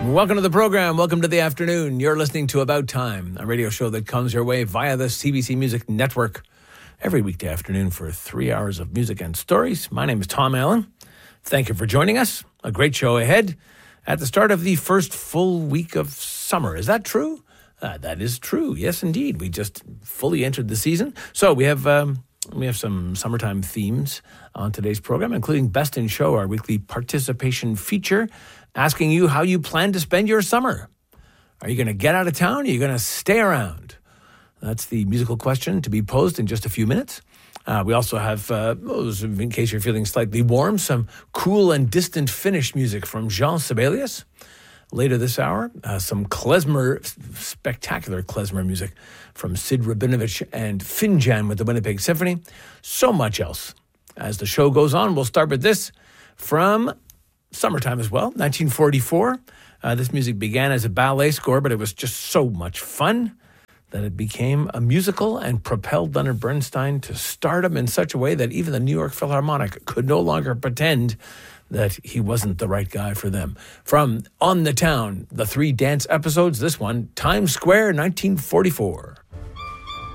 Welcome to the program. Welcome to the afternoon. You're listening to About Time, a radio show that comes your way via the CBC Music Network every weekday afternoon for 3 hours of music and stories. My name is Tom Allen. Thank you for joining us. A great show ahead at the start of the first full week of summer. Is that true? That is true. Yes, indeed. We just fully entered the season. So we have some summertime themes on today's program, including Best in Show, our weekly participation feature, asking you how you plan to spend your summer. Are you going to get out of town? Or are you going to stay around? That's the musical question to be posed in just a few minutes. We also have, in case you're feeling slightly warm, some cool and distant Finnish music from Jean Sibelius. Later this hour, some klezmer, spectacular klezmer music from Sid Rabinovich and Finjan with the Winnipeg Symphony. So much else. As the show goes on, we'll start with this from summertime as well, 1944. This music began as a ballet score, but it was just so much fun that it became a musical and propelled Leonard Bernstein to stardom in such a way that even the New York Philharmonic could no longer pretend that he wasn't the right guy for them. From On the Town, the 3 dance episodes, this one, Times Square, 1944.